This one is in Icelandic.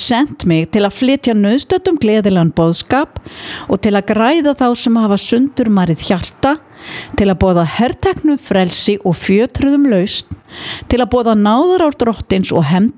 sent mig til að flytja nauðstöddum gleðilegan boðskap og til að græða þá sem hafa sundurmarið hjarta, til að boða herteknum frelsi og fjötruðum lausn, til að boða náðarár drottins og hefndar